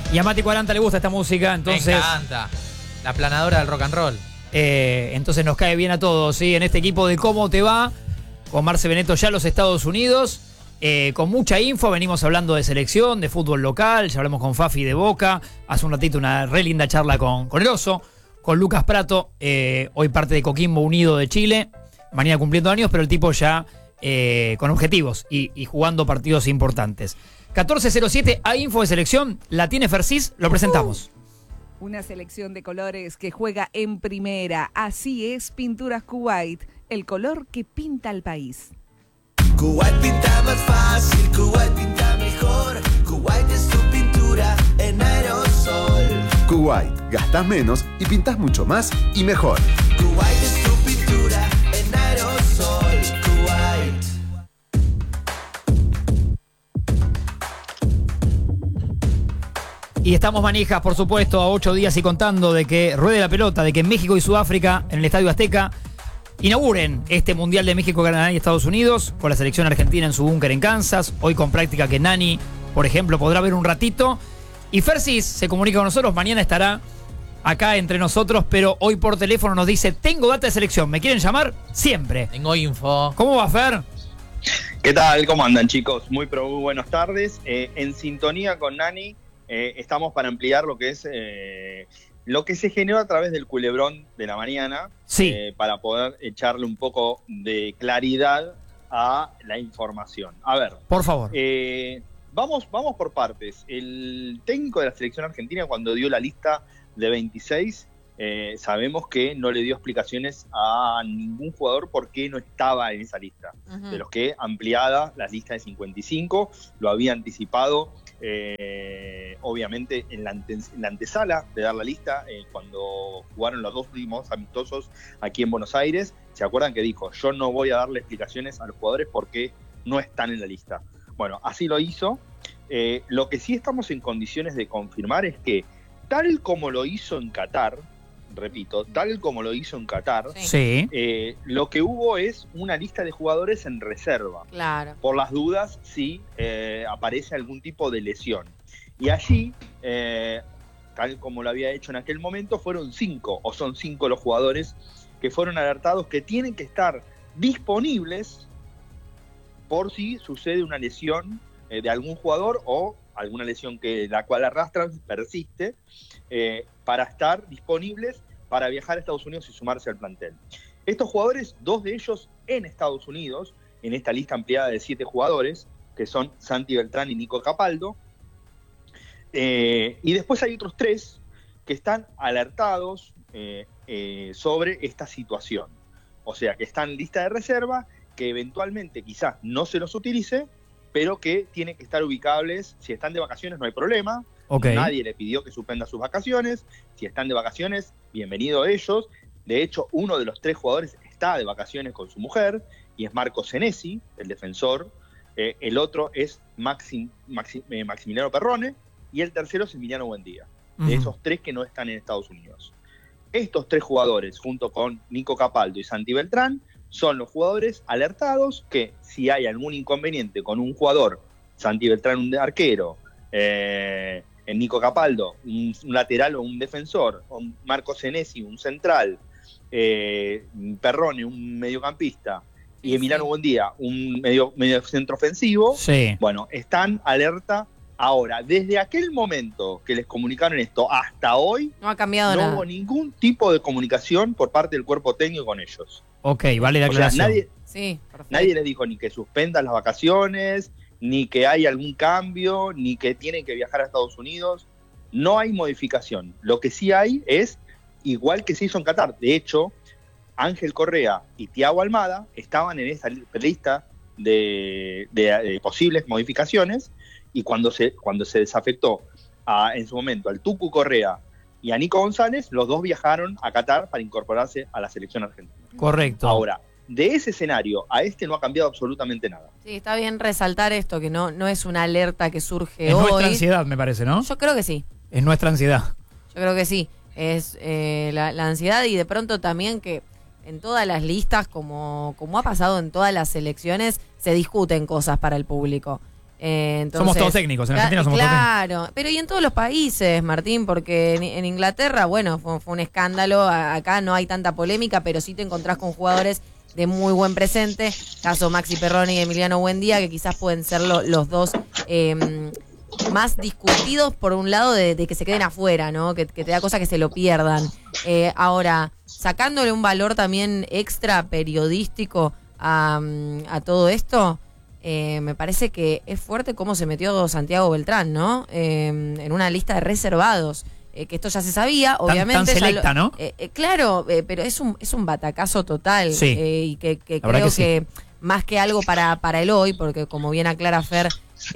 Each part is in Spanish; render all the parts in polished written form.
Y a Mati 40 le gusta esta música, entonces... Me encanta. La planadora del rock and roll. Entonces nos cae bien a todos, ¿sí? En este equipo de Cómo Te Va, con Marce Benetto ya en los Estados Unidos, con mucha info, venimos hablando de selección, de fútbol local, ya hablamos con Fafi de Boca, hace un ratito una re linda charla con el Oso, con Lucas Prato, hoy parte de Coquimbo Unido de Chile, mañana cumpliendo años, pero el tipo ya con objetivos y jugando partidos importantes. 14:07, hay info de selección, la tiene Fersis, lo presentamos. Una selección de colores que juega en primera. Así es Pinturas Kuwait, el color que pinta el país. Kuwait pinta más fácil, Kuwait pinta mejor. Kuwait es tu pintura en aerosol. Kuwait, gastás menos y pintás mucho más y mejor. Kuwait es tu pintura en aerosol. Kuwait. Y estamos manijas, por supuesto, a 8 días y contando de que ruede la pelota, de que México y Sudáfrica en el Estadio Azteca inauguren este Mundial de México, Canadá y Estados Unidos, con la selección argentina en su búnker en Kansas, hoy con práctica que Nani, por ejemplo, podrá ver un ratito. Y Fersis se comunica con nosotros, mañana estará acá entre nosotros, pero hoy por teléfono nos dice, tengo data de selección, ¿me quieren llamar? Siempre. Tengo info. ¿Cómo va, Fer? ¿Qué tal? ¿Cómo andan, chicos? Muy buenas tardes. En sintonía con Nani, estamos para ampliar lo que es lo que se generó a través del culebrón de la mañana, sí, para poder echarle un poco de claridad a la información. A ver, por favor. Vamos por partes. El técnico de la selección argentina, cuando dio la lista de 26, sabemos que no le dio explicaciones a ningún jugador por qué no estaba en esa lista. Uh-huh. De los que ampliada la lista de 55, lo había anticipado obviamente en la antesala de dar la lista, cuando jugaron los dos últimos amistosos aquí en Buenos Aires. ¿Se acuerdan que dijo, yo no voy a darle explicaciones a los jugadores porque no están en la lista? Bueno, así lo hizo. Lo que sí estamos en condiciones de confirmar es que, tal como lo hizo en Qatar, repito, tal como lo hizo en Qatar, sí, lo que hubo es una lista de jugadores en reserva. Claro. Por las dudas, si aparece algún tipo de lesión. Y allí, tal como lo había hecho en aquel momento, fueron 5, o son 5 los jugadores que fueron alertados que tienen que estar disponibles por si sucede una lesión de algún jugador o alguna lesión que la cual arrastran, persiste, para estar disponibles para viajar a Estados Unidos y sumarse al plantel. Estos jugadores, 2 de ellos en Estados Unidos, en esta lista ampliada de 7 jugadores, que son Santi Beltrán y Nico Capaldo, y después hay otros 3 que están alertados sobre esta situación. O sea, que están en lista de reserva, que eventualmente quizás no se los utilice, pero que tienen que estar ubicables. Si están de vacaciones no hay problema, okay. Nadie le pidió que suspenda sus vacaciones. Si están de vacaciones, bienvenido a ellos. De hecho, uno de los 3 jugadores está de vacaciones con su mujer, y es Marco Senesi, el defensor. El otro es Maximiliano Perrone, y el tercero es Emiliano Buendía. De esos 3 que no están en Estados Unidos. Estos 3 jugadores, junto con Nico Capaldo y Santi Beltrán, son los jugadores alertados que, si hay algún inconveniente con un jugador, Santi Beltrán un arquero, Nico Capaldo un lateral o un defensor, Marco Senesi un central, Perrone un mediocampista, y Emiliano Buendía un medio centro ofensivo, sí. Bueno, están alerta. Ahora, desde aquel momento que les comunicaron esto hasta hoy, no ha cambiado nada. No hubo ningún tipo de comunicación por parte del cuerpo técnico con ellos. Ok, vale la aclaración. Nadie les dijo ni que suspendan las vacaciones, ni que hay algún cambio, ni que tienen que viajar a Estados Unidos. No hay modificación. Lo que sí hay es, igual que se hizo en Qatar. De hecho, Ángel Correa y Thiago Almada estaban en esa lista de posibles modificaciones, y cuando se desafectó en su momento al Tucu Correa y a Nico González, los 2 viajaron a Qatar para incorporarse a la selección argentina. Correcto. Ahora, de ese escenario a este no ha cambiado absolutamente nada. Sí, está bien resaltar esto, que no es una alerta que surge hoy. Es nuestra hoy. Ansiedad, me parece, ¿no? Yo creo que sí. Es nuestra ansiedad. Yo creo que sí. Es la ansiedad, y de pronto también que en todas las listas, como ha pasado en todas las selecciones, se discuten cosas para el público. Entonces, somos todos técnicos, en Argentina somos todos técnicos. Claro, pero y en todos los países, Martín, porque en Inglaterra, bueno, fue un escándalo, acá no hay tanta polémica, pero sí te encontrás con jugadores de muy buen presente, caso Maxi Perroni y Emiliano Buendía, que quizás pueden ser los dos más discutidos por un lado de que se queden afuera, ¿no? Que te da cosa que se lo pierdan. Ahora, sacándole un valor también extra periodístico a todo esto, me parece que es fuerte cómo se metió Santiago Beltrán, ¿no? En una lista de reservados. Que esto ya se sabía, obviamente. Tan selecta, ¿no? Claro, pero es un batacazo total. Sí. Y que que creo sí. que más que algo para el hoy, porque como bien aclara Fer,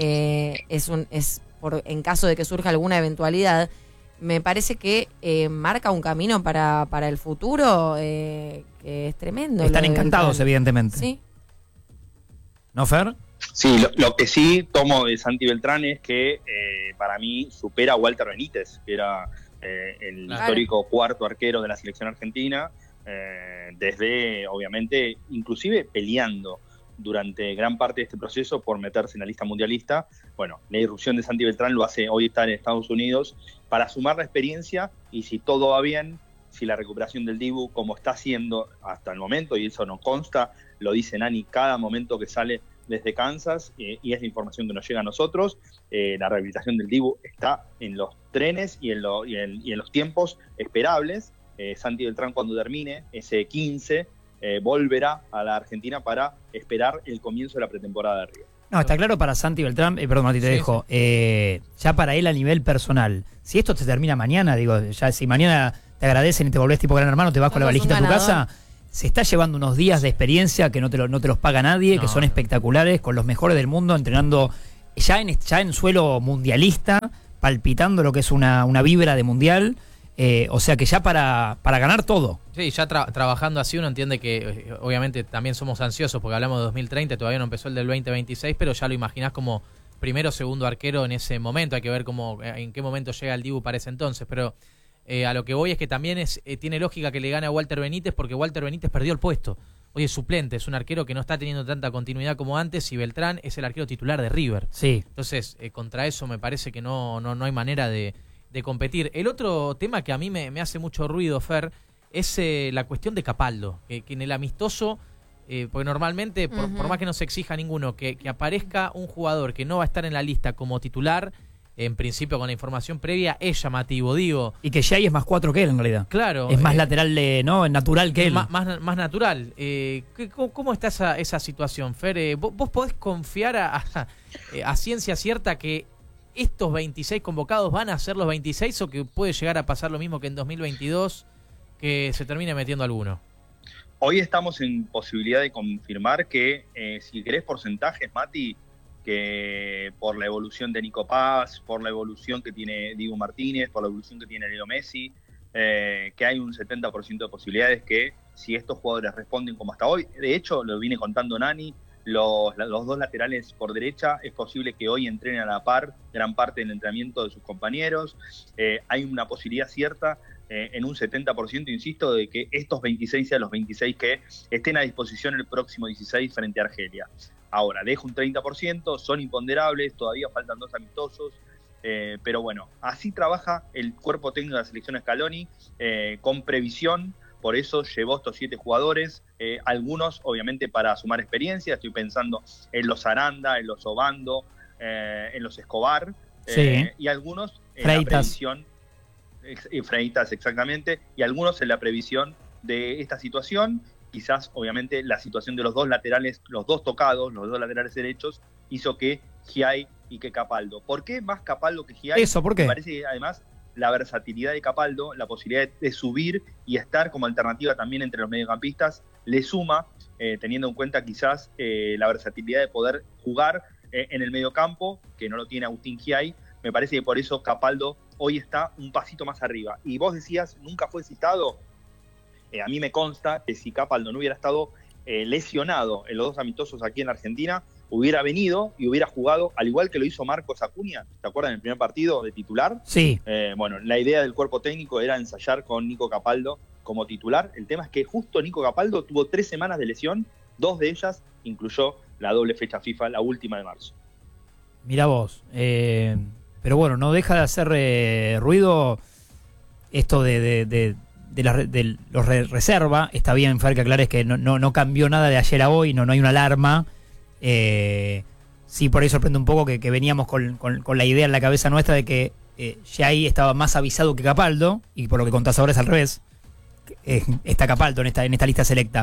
en caso de que surja alguna eventualidad, me parece que marca un camino para el futuro que es tremendo. Están lo de encantados, Beltrán. evidentemente. Sí. ¿No, Fer? Sí, lo que sí tomo de Santi Beltrán es que para mí supera a Walter Benítez, que era el Claro. histórico cuarto arquero de la selección argentina, desde, obviamente, inclusive peleando durante gran parte de este proceso por meterse en la lista mundialista. Bueno, la irrupción de Santi Beltrán lo hace hoy estar en Estados Unidos para sumar la experiencia y si todo va bien, si la recuperación del Dibu, como está haciendo hasta el momento, y eso no consta, lo dice Nani cada momento que sale desde Kansas, y es la información que nos llega a nosotros, la rehabilitación del Dibu está en los trenes y en los tiempos esperables. Santi Beltrán, cuando termine ese 15, volverá a la Argentina para esperar el comienzo de la pretemporada de River. No, está claro para Santi Beltrán, perdón, Mati, te Sí, dejo. Ya para él a nivel personal, si esto te termina mañana, digo, ya si mañana te agradecen y te volvés tipo gran hermano, te vas con la Somos un valijita a tu ganador. casa, se está llevando unos días de experiencia que no te los paga nadie, No. que son espectaculares, con los mejores del mundo, entrenando ya en suelo mundialista, palpitando lo que es una vibra de mundial. O sea que ya para ganar todo. Sí, ya trabajando así uno entiende que obviamente también somos ansiosos porque hablamos de 2030, todavía no empezó el del 2026, pero ya lo imaginás como primero o segundo arquero en ese momento. Hay que ver en qué momento llega el Dibu para ese entonces, pero a lo que voy es que también tiene lógica que le gane a Walter Benítez porque Walter Benítez perdió el puesto. Hoy es suplente, es un arquero que no está teniendo tanta continuidad como antes y Beltrán es el arquero titular de River. Sí. Entonces, contra eso me parece que no hay manera de competir. El otro tema que a mí me hace mucho ruido, Fer, es la cuestión de Capaldo, que en el amistoso, porque normalmente, por más que no se exija a ninguno, que aparezca un jugador que no va a estar en la lista como titular, en principio con la información previa, es llamativo, digo. Y que Jay es más 4 que él en realidad. Claro. Es más lateral, ¿no? Natural que él. Más natural. ¿Cómo está esa situación, Fer? ¿Vos podés confiar a ciencia cierta que estos 26 convocados van a ser los 26 o que puede llegar a pasar lo mismo que en 2022, que se termine metiendo alguno? Hoy estamos en posibilidad de confirmar que, si querés porcentajes, Mati, que por la evolución de Nico Paz, por la evolución que tiene Dibu Martínez, por la evolución que tiene Leo Messi, que hay un 70% de posibilidades que si estos jugadores responden como hasta hoy, de hecho lo viene contando Nani, los dos laterales por derecha, es posible que hoy entrenen a la par gran parte del entrenamiento de sus compañeros. Hay una posibilidad cierta, en un 70%, insisto, de que estos 26 sean los 26 que estén a disposición el próximo 16 frente a Argelia. Ahora, dejo un 30%, son imponderables, todavía faltan 2 amistosos, pero bueno, así trabaja el cuerpo técnico de la selección Scaloni, con previsión. Por eso llevó estos 7 jugadores, algunos obviamente para sumar experiencia. Estoy pensando en los Aranda, en los Obando, en los Escobar, Sí. y algunos en Freitas. la previsión, Freitas exactamente, y algunos en la previsión de esta situación. Quizás obviamente la situación de los dos laterales, los dos tocados, los dos laterales derechos, hizo que Giai y que Capaldo. ¿Por qué más Capaldo que Giai? Eso, ¿por qué? Me parece que además la versatilidad de Capaldo, la posibilidad de subir y estar como alternativa también entre los mediocampistas, le suma, teniendo en cuenta quizás la versatilidad de poder jugar en el mediocampo, que no lo tiene Agustín Giai. Me parece que por eso Capaldo hoy está un pasito más arriba. Y vos decías, nunca fue citado. A mí me consta que si Capaldo no hubiera estado lesionado en los 2 amistosos aquí en la Argentina, hubiera venido y hubiera jugado, al igual que lo hizo Marcos Acuña, ¿te acuerdan? En el primer partido de titular. Sí. Bueno, la idea del cuerpo técnico era ensayar con Nico Capaldo como titular. El tema es que justo Nico Capaldo tuvo 3 semanas de lesión, 2 de ellas incluyó la doble fecha FIFA, la última de marzo. Mirá vos. Pero bueno, no deja de hacer ruido esto de los reserva. Está bien, Fer, que aclares que no cambió nada de ayer a hoy, no hay una alarma. Sí, por ahí sorprende un poco que veníamos con la idea en la cabeza nuestra de que Jay estaba más avisado que Capaldo, y por lo que contás ahora es al revés. Está Capaldo en esta lista selecta.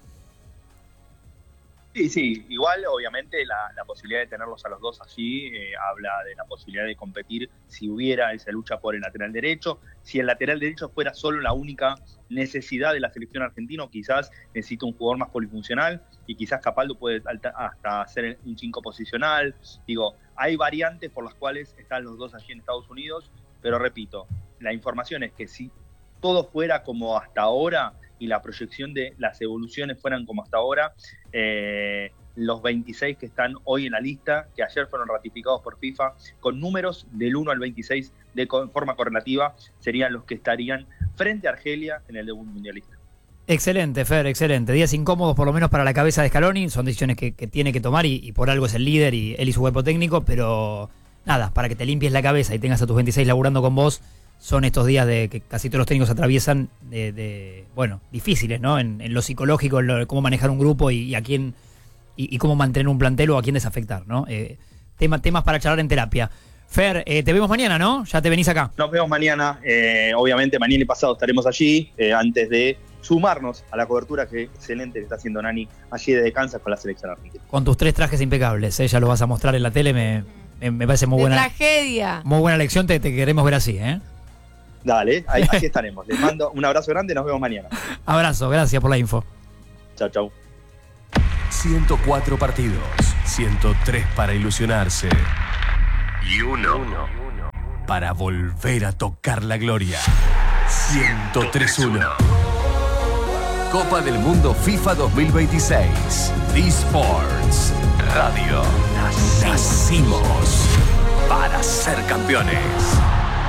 Sí, igual obviamente la posibilidad de tenerlos a los dos allí habla de la posibilidad de competir si hubiera esa lucha por el lateral derecho. Si el lateral derecho fuera solo la única necesidad de la selección argentina, quizás necesita un jugador más polifuncional y quizás Capaldo puede hasta hacer un 5 posicional. Digo, hay variantes por las cuales están los dos allí en Estados Unidos, pero repito, la información es que si todo fuera como hasta ahora y la proyección de las evoluciones fueran como hasta ahora, los 26 que están hoy en la lista, que ayer fueron ratificados por FIFA, con números del 1 al 26 de forma correlativa, serían los que estarían frente a Argelia en el debut mundialista. Excelente, Fer, excelente. Días incómodos por lo menos para la cabeza de Scaloni, son decisiones que tiene que tomar y por algo es el líder y él y su cuerpo técnico, pero nada, para que te limpies la cabeza y tengas a tus 26 laburando con vos, son estos días de que casi todos los técnicos atraviesan bueno, difíciles, ¿no? En lo psicológico, en cómo manejar un grupo y a quién y cómo mantener un plantel o a quién desafectar, ¿no? Temas para charlar en terapia. Fer, te vemos mañana, ¿no? Ya te venís acá. Nos vemos mañana. Obviamente mañana y pasado estaremos allí antes de sumarnos a la cobertura que excelente que está haciendo Nani allí desde Kansas con la selección argentina. Con tus 3 trajes impecables, ya los vas a mostrar en la tele, me parece muy buena. Tragedia. Muy buena lección, te queremos ver así, ¿eh? Dale, así estaremos. Les mando un abrazo grande y nos vemos mañana. Abrazo, gracias por la info. Chau. 104 partidos, 103 para ilusionarse y uno para volver a tocar la gloria. 103-1. Copa del Mundo FIFA 2026. eSports Radio. Nacimos para ser campeones.